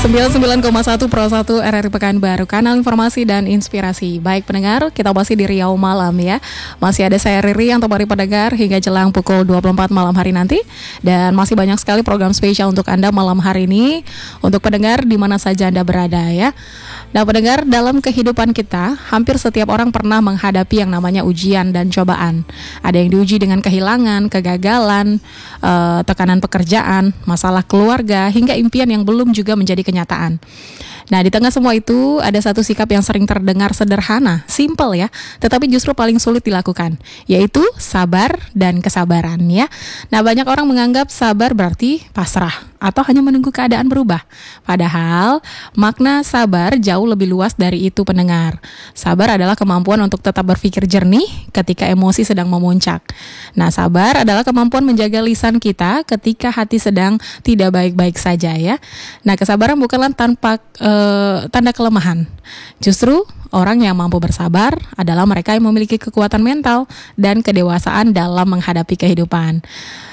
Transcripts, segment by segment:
99,1 Pro 1 RRI Pekanbaru, kanal informasi dan inspirasi. Baik pendengar, kita masih di Riau Malam ya. Masih ada saya Riri yang temani pendengar hingga jelang pukul 24 malam hari nanti. Dan masih banyak sekali program spesial untuk Anda malam hari ini, untuk pendengar di mana saja Anda berada ya. Nah pendengar, dalam kehidupan kita, hampir setiap orang pernah menghadapi yang namanya ujian dan cobaan. Ada yang diuji dengan kehilangan, kegagalan, tekanan pekerjaan, masalah keluarga, hingga impian yang belum juga menjadi kenyataan. Nah, di tengah semua itu ada satu sikap yang sering terdengar sederhana, simple ya, tetapi justru paling sulit dilakukan, yaitu sabar dan kesabaran ya. Nah, banyak orang menganggap sabar berarti pasrah atau hanya menunggu keadaan berubah. Padahal makna sabar jauh lebih luas dari itu pendengar. Sabar adalah kemampuan untuk tetap berpikir jernih ketika emosi sedang memuncak. Nah, sabar adalah kemampuan menjaga lisan kita ketika hati sedang tidak baik-baik saja ya. Nah, kesabaran bukanlah tanpa tanda kelemahan. Justru orang yang mampu bersabar adalah mereka yang memiliki kekuatan mental dan kedewasaan dalam menghadapi kehidupan.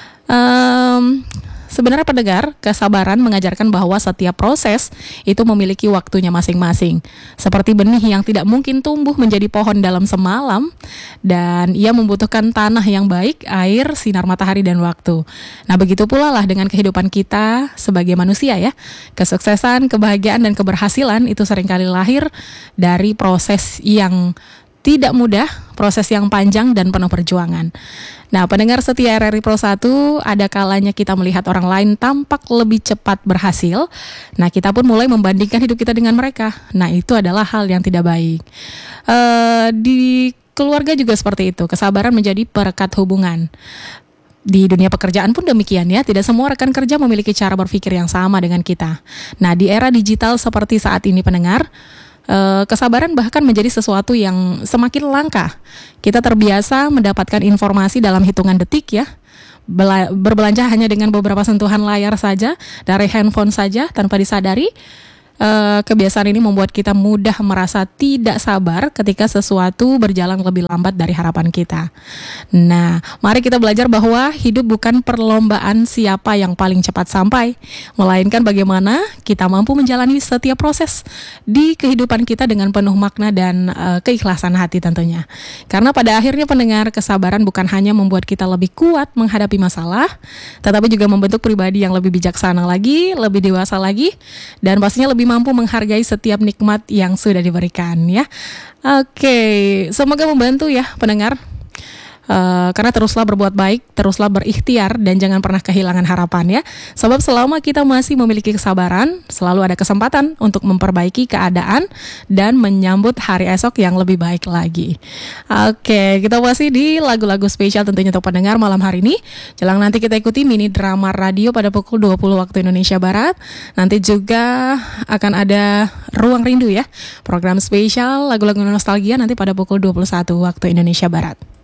Sebenarnya pendengar, kesabaran mengajarkan bahwa setiap proses itu memiliki waktunya masing-masing. Seperti benih yang tidak mungkin tumbuh menjadi pohon dalam semalam, dan ia membutuhkan tanah yang baik, air, sinar matahari, dan waktu. Nah, begitu pula lah dengan kehidupan kita sebagai manusia ya. Kesuksesan, kebahagiaan, dan keberhasilan itu seringkali lahir dari proses yang tidak mudah, proses yang panjang dan penuh perjuangan. Nah, pendengar setia RRI Pro 1, ada kalanya kita melihat orang lain tampak lebih cepat berhasil. Nah, kita pun mulai membandingkan hidup kita dengan mereka. Nah, itu adalah hal yang tidak baik. Di keluarga juga seperti itu, kesabaran menjadi perekat hubungan. Di dunia pekerjaan pun demikian ya, tidak semua rekan kerja memiliki cara berpikir yang sama dengan kita. Nah, di era digital seperti saat ini pendengar, kesabaran bahkan menjadi sesuatu yang semakin langka. Kita terbiasa mendapatkan informasi dalam hitungan detik ya. Berbelanja hanya dengan beberapa sentuhan layar saja, dari handphone saja tanpa disadari. Kebiasaan ini membuat kita mudah merasa tidak sabar ketika sesuatu berjalan lebih lambat dari harapan kita. Nah, mari kita belajar bahwa hidup bukan perlombaan siapa yang paling cepat sampai, melainkan bagaimana kita mampu menjalani setiap proses di kehidupan kita dengan penuh makna dan keikhlasan hati tentunya. Karena pada akhirnya pendengar, kesabaran bukan hanya membuat kita lebih kuat menghadapi masalah, tetapi juga membentuk pribadi yang lebih bijaksana lagi, lebih dewasa lagi, dan pastinya lebih mampu menghargai setiap nikmat yang sudah diberikan ya. Oke, semoga membantu ya pendengar. Karena teruslah berbuat baik, teruslah berikhtiar, dan jangan pernah kehilangan harapan ya. Sebab selama kita masih memiliki kesabaran, selalu ada kesempatan untuk memperbaiki keadaan dan menyambut hari esok yang lebih baik lagi. Oke, kita masih di lagu-lagu spesial tentunya untuk pendengar malam hari ini. Jelang nanti kita ikuti mini drama radio pada pukul 20 waktu Indonesia Barat. Nanti juga akan ada Ruang Rindu ya, program spesial lagu-lagu nostalgia nanti pada pukul 21 waktu Indonesia Barat.